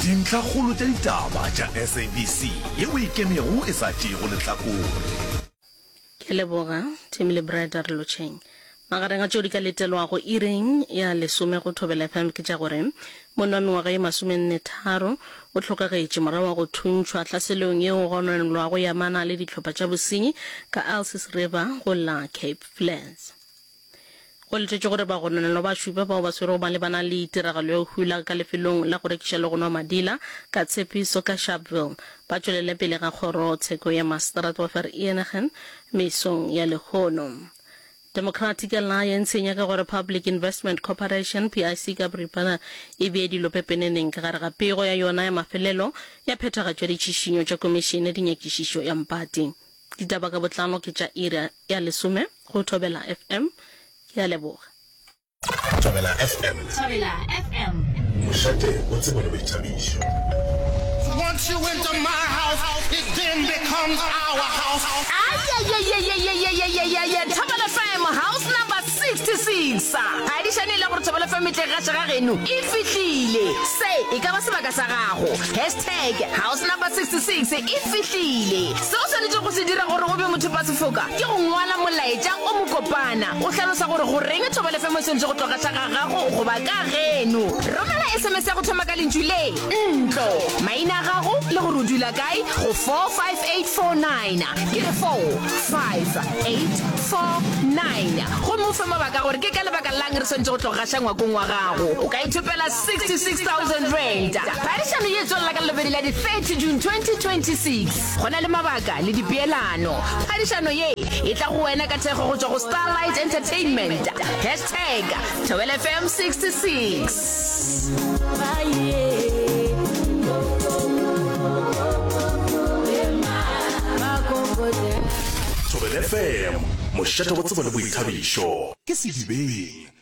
dintlha kgolo tša ditaba tša SABC yeo e kemego e sa tšego lehlakore. Ke leboga Timile Breda re lotšheng magareng a tšeo di ka letelwago ireng ya lesome go thobela FM ke tša gore monna wa mengwaga ye 43 o tlhokagetše morago wa go thuntšhwa hlaselong yeo go nonelwago ya mana le dihlopha tša bosenyi ka Alsis River go la Cape Flats. Go letšetše gore ba go nonelwa ba šupa bao ba swere ba le bana le tiragalo ya go hula ka lefelong la go rekiša le go nwa madila ka tshepiso ka Sharpeville ba tšwelele pele ga kgoro tsheko ya Masterate wa Vereeniging mesong ya Lekgono. Democratic Alliance ya ka gore Public Investment Corporation PIC ka boripana e be dilo pepeneneng ka gare ga pego ya yona ya mafelelo ya phethagatšo ya ditšhišinyo tša komišene dinyakišišo ya Mpati. Ditaba ka botlano ke tša ira ya lesome go Thobela FM ke a leboga. Thobela FM. Mošate o tsebo le boithabišo. Once you enter my house, it then becomes our house. Thobela FM, house number 66. Additionally, la gore Thobela FM tle ga tšega geno e fihlile. Se e ka ba sebaka sa gago. #house number 66 e fihlile. Se o tshwanetse go se dira gore o be motho pa sefoka ke go ngwala molaetša o mo kopana o hlalosa gore go reng Thobela FM se ntse go tloga tšega gago go ba ka geno. Romela SMS ya go thoma ka lentšu le ntlo maina gago le gore o dula kae go 45849 ke le 45849 go mo fa mabaka gore ke ka lebaka lang re sentse go tloga shangwa kong wa gago o ka ithopela 66,000 rand parishano ye tswela ka lebedi la di 30 June 2026 gona le mabaka le dipeelano parishano ye e tla go wena ka thego go tswa go Starlight Entertainment #Thobela FM 66 Thobela FM mošate wa tsebo le boithabišo ke sedibeng.